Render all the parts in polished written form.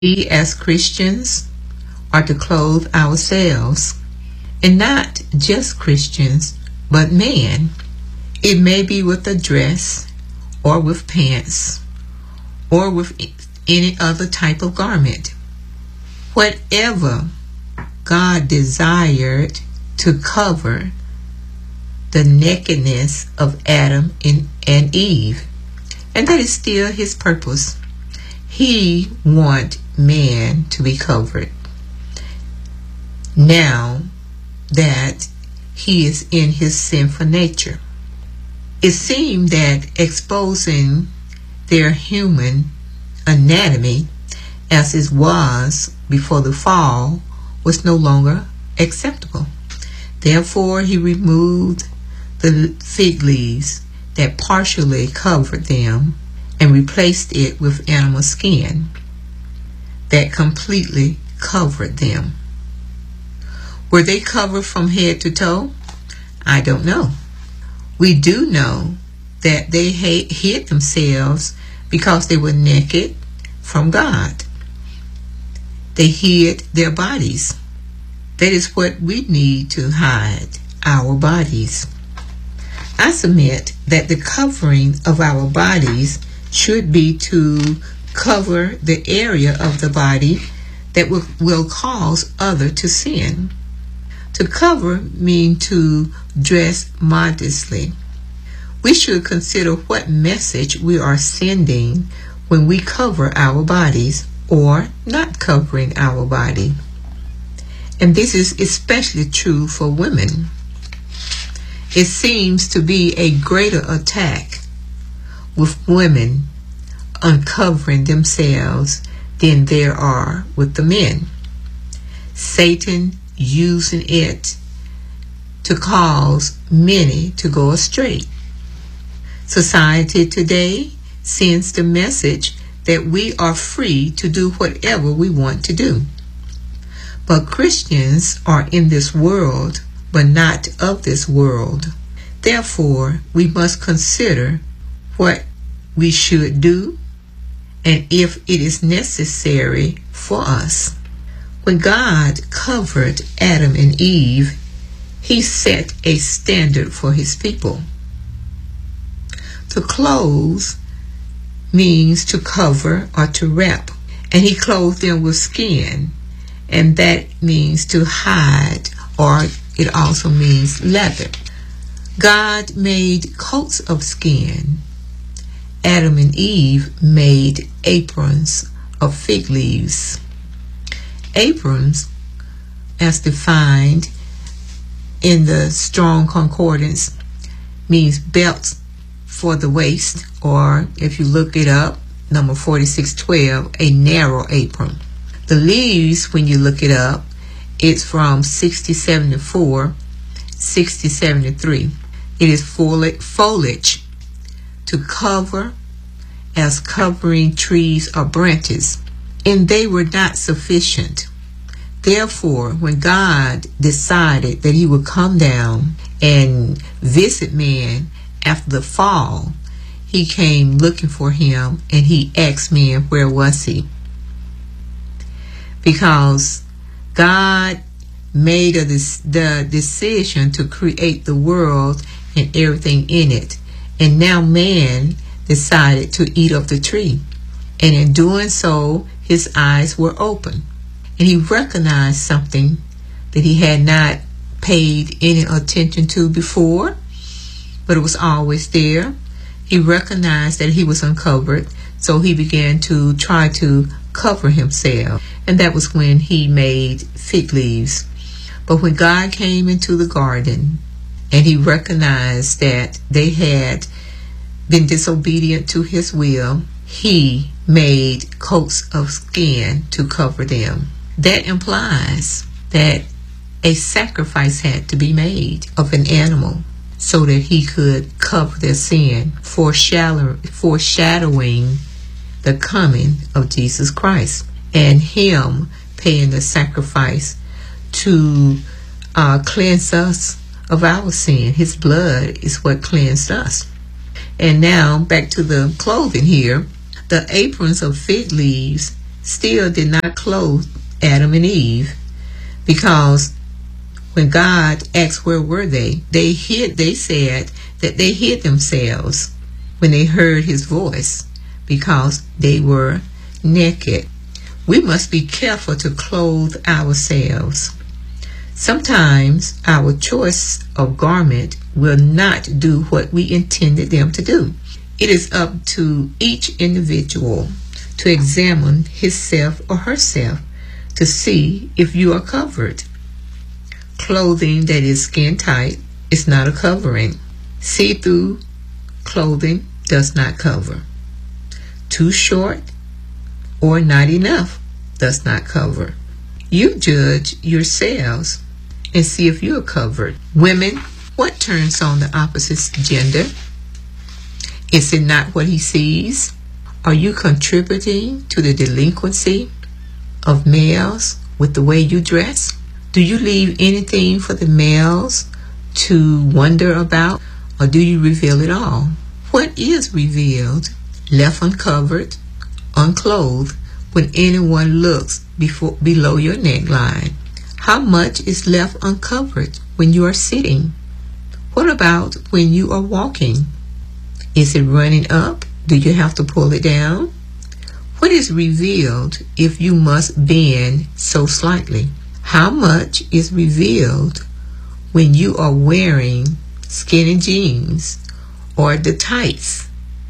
We as Christians are to clothe ourselves, and not just Christians, but man. It may be with a dress, or with pants, or with any other type of garment. Whatever God desired to cover the nakedness of Adam and Eve. And that is still his purpose. He wants man to be covered. Now that he is in his sinful nature. It seemed that exposing their human anatomy as it was before the fall was no longer acceptable. Therefore, he removed the fig leaves that partially covered them and replaced it with animal skin that completely covered them. Were they covered from head to toe? I don't know. We do know that they hid themselves because they were naked from God. They hid their bodies. That is what we need to hide, our bodies. I submit that the covering of our bodies should be to cover the area of the body that will cause others to sin. To cover means to dress modestly. We should consider what message we are sending when we cover our bodies or not covering our body. And this is especially true for women. It seems to be a greater attack with women uncovering themselves than there are with the men. Satan using it to cause many to go astray. Society today sends the message that we are free to do whatever we want to do. But Christians are in this world, but not of this world. Therefore, we must consider what we should do and if it is necessary for us. When God covered Adam and Eve, he set a standard for his people. To clothe means to cover or to wrap, and he clothed them with skin, and that means to hide, or it also means leather. God made coats of skin. Adam and Eve made aprons of fig leaves. Aprons, as defined in the Strong Concordance, means belts for the waist, or if you look it up, number 4612, a narrow apron. The leaves, when you look it up, it's from 6074, 6073. It is foliage to cover, as covering trees or branches, and they were not sufficient. Therefore, when God decided that he would come down and visit man after the fall, he came looking for him, and he asked man, where was he? Because God made the decision to create the world and everything in it. And now man decided to eat of the tree. And in doing so, his eyes were open. And he recognized something that he had not paid any attention to before, but it was always there. He recognized that he was uncovered, so he began to try to cover himself. And that was when he made fig leaves. But when God came into the garden and he recognized that they had been disobedient to his will, he made coats of skin to cover them. That implies that a sacrifice had to be made of an animal so that he could cover their sin, foreshadowing the coming of Jesus Christ and him paying the sacrifice to cleanse us of our sin. His blood is what cleansed us. And now back to the clothing here. The aprons of fig leaves still did not clothe Adam and Eve, because when God asked where were they said that they hid themselves when they heard his voice because they were naked. We must be careful to clothe ourselves. Sometimes our choice of garment will not do what we intended them to do. It is up to each individual to examine himself or herself to see if you are covered. Clothing that is skin tight is not a covering. See-through clothing does not cover. Too short or not enough does not cover. You judge yourselves and see if you are covered. Women, what turns on the opposite gender? Is it not what he sees? Are you contributing to the delinquency of males with the way you dress? Do you leave anything for the males to wonder about, or do you reveal it all? What is revealed, left uncovered, unclothed, when anyone looks below your neckline? How much is left uncovered when you are sitting? What about when you are walking? Is it running up? Do you have to pull it down? What is revealed if you must bend so slightly? How much is revealed when you are wearing skinny jeans or the tights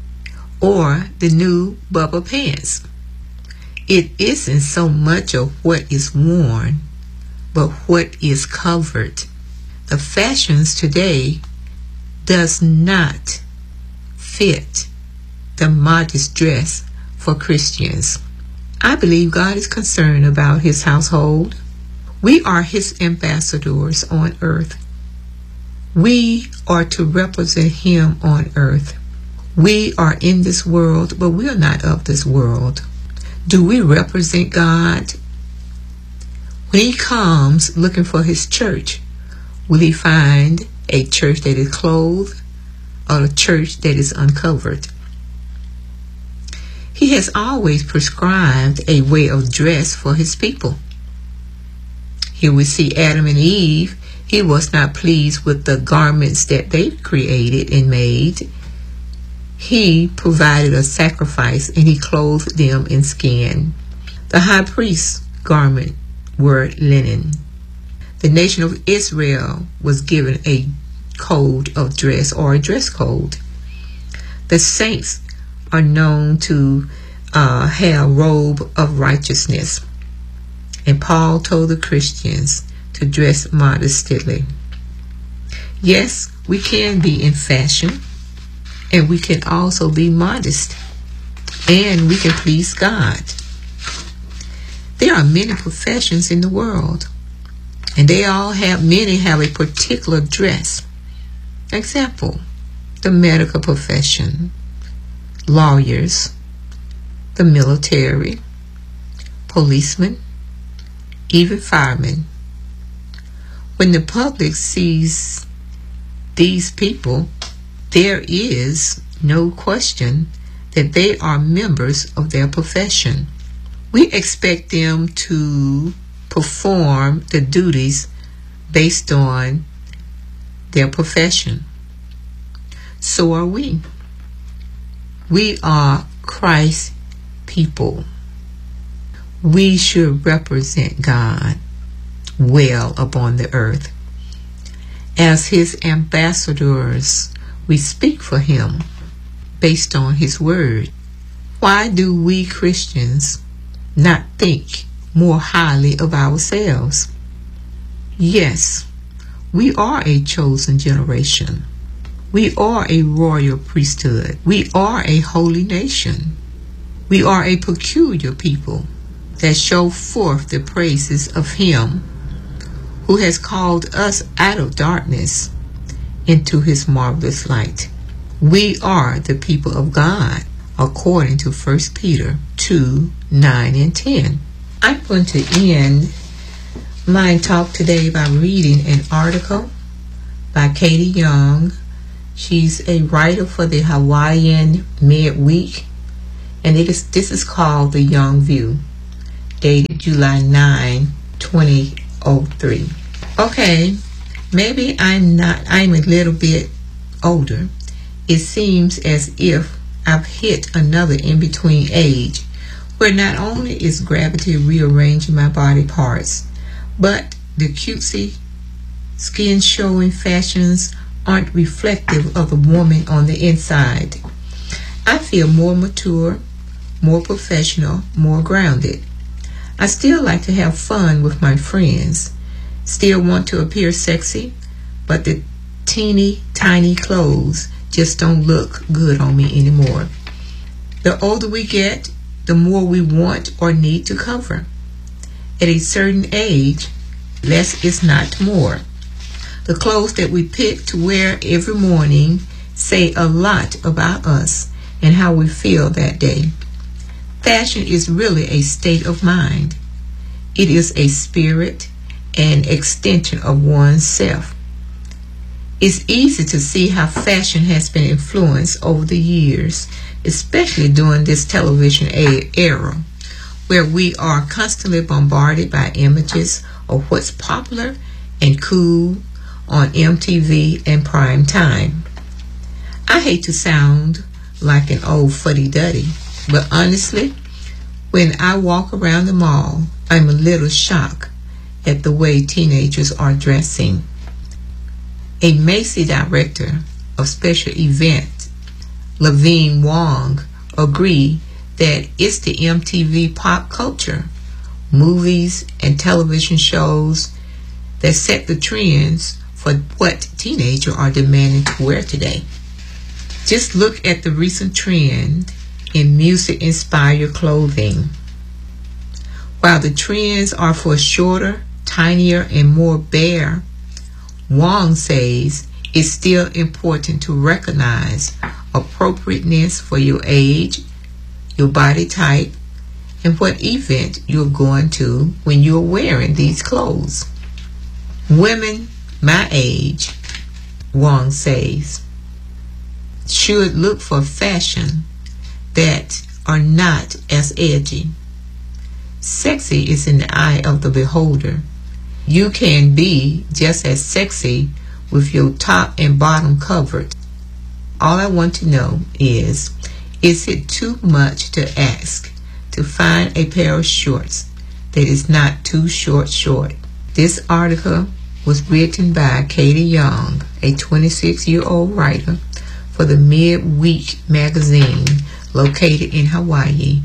or the new Bubba pants? It isn't so much of what is worn, but what is covered. The fashions today does not fit the modest dress for Christians. I believe God is concerned about his household. We are his ambassadors on earth. We are to represent him on earth. We are in this world, but we are not of this world. Do we represent God? When he comes looking for his church, will he find a church that is clothed or a church that is uncovered? He has always prescribed a way of dress for his people. Here we see Adam and Eve. He was not pleased with the garments that they created and made. He provided a sacrifice and he clothed them in skin. The high priest's garment were linen. The nation of Israel was given a code of dress or a dress code. The saints are known to have a robe of righteousness. And Paul told the Christians to dress modestly. Yes, we can be in fashion, and we can also be modest, and we can please God. There are many professions in the world, and many have a particular dress. Example, the medical profession, lawyers, the military, policemen, even firemen. When the public sees these people, there is no question that they are members of their profession. We expect them to perform the duties based on their profession. So are we. We are Christ's people. We should represent God well upon the earth. As his ambassadors, we speak for him based on his word. Why do we Christians not think more highly of ourselves? Yes, we are a chosen generation. We are a royal priesthood. We are a holy nation. We are a peculiar people that show forth the praises of him who has called us out of darkness into his marvelous light. We are the people of God, according to 1 Peter 2, 9 and 10. I'm going to end my talk today by reading an article by Katie Young. She's a writer for the Hawaiian Midweek, and this is called The Young View. dated July 9, 2003. Okay, maybe I'm a little bit older. It seems as if I've hit another in-between age where not only is gravity rearranging my body parts, but the cutesy, skin-showing fashions aren't reflective of the woman on the inside. I feel more mature, more professional, more grounded. I still like to have fun with my friends, still want to appear sexy, but the teeny tiny clothes just don't look good on me anymore. The older we get, the more we want or need to cover. At a certain age, less is not more. The clothes that we pick to wear every morning say a lot about us and how we feel that day. Fashion is really a state of mind. It is a spirit and extension of one's self. It's easy to see how fashion has been influenced over the years, especially during this television era, where we are constantly bombarded by images of what's popular and cool on MTV and prime time. I hate to sound like an old fuddy-duddy, but honestly, when I walk around the mall, I'm a little shocked at the way teenagers are dressing. A Macy director of special events, Levine Wong, agreed that it's the MTV pop culture, movies and television shows that set the trends for what teenagers are demanding to wear today. Just look at the recent trend in music-inspired clothing. While the trends are for shorter, tinier, and more bare, Wong says it's still important to recognize appropriateness for your age, your body type, and what event you're going to when you're wearing these clothes. Women my age, Wong says, should look for fashion that are not as edgy. Sexy is in the eye of the beholder. You can be just as sexy with your top and bottom covered. All I want to know is it too much to ask to find a pair of shorts that is not too short? This article was written by Katie Young, a 26-year-old writer for the Midweek magazine located in Hawaii,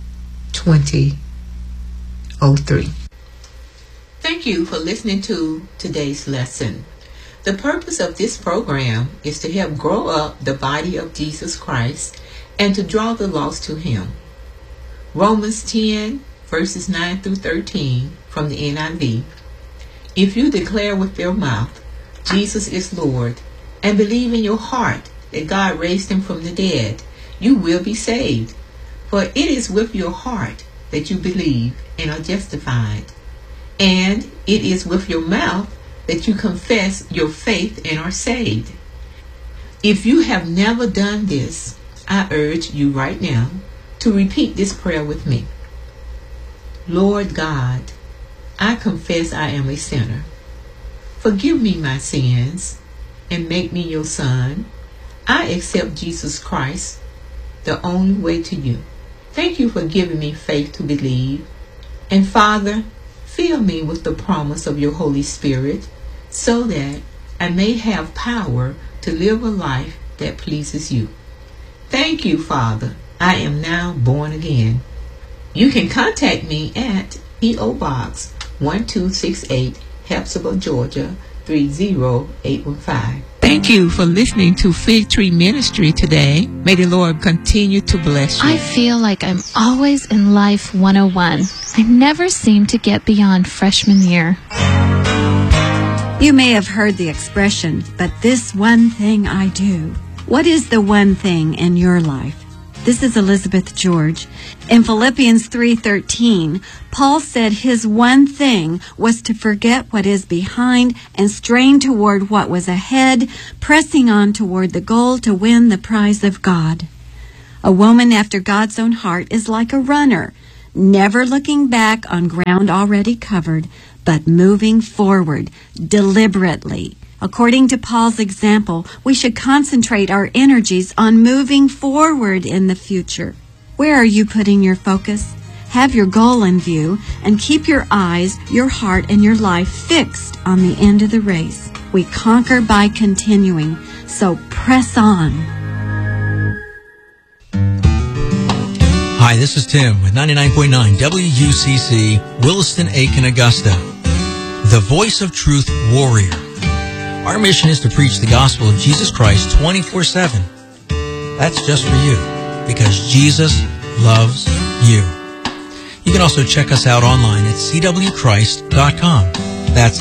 2003. Thank you for listening to today's lesson. The purpose of this program is to help grow up the body of Jesus Christ and to draw the lost to Him. Romans 10, verses 9 through 13 from the NIV. If you declare with your mouth, Jesus is Lord, and believe in your heart that God raised Him from the dead, you will be saved. For it is with your heart that you believe and are justified, and it is with your mouth that you confess your faith and are saved. If you have never done this, I urge you right now to repeat this prayer with me. Lord God, I confess I am a sinner. Forgive me my sins and make me your son. I accept Jesus Christ, the only way to you. Thank you for giving me faith to believe. And Father, fill me with the promise of your Holy Spirit so that I may have power to live a life that pleases you. Thank you, Father. I am now born again. You can contact me at P.O. Box 1268, Hepzibah, Georgia 30815. Thank you for listening to Fig Tree Ministry today. May the Lord continue to bless you. I feel like I'm always in Life 101. I never seem to get beyond freshman year. You may have heard the expression, but this one thing I do. What is the one thing in your life? This is Elizabeth George. In Philippians 3:13, Paul said his one thing was to forget what is behind and strain toward what was ahead, pressing on toward the goal to win the prize of God. A woman after God's own heart is like a runner. never looking back on ground already covered, but moving forward deliberately. According to Paul's example, we should concentrate our energies on moving forward in the future. Where are you putting your focus? Have your goal in view and keep your eyes, your heart, and your life fixed on the end of the race. We conquer by continuing, so press on. Hi, this is Tim with 99.9 WUCC, Williston, Aiken, Augusta. The Voice of Truth Warrior. Our mission is to preach the gospel of Jesus Christ 24/7. That's just for you, because Jesus loves you. You can also check us out online at cwchrist.com. That's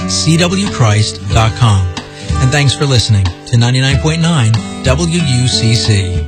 cwchrist.com. And thanks for listening to 99.9 WUCC.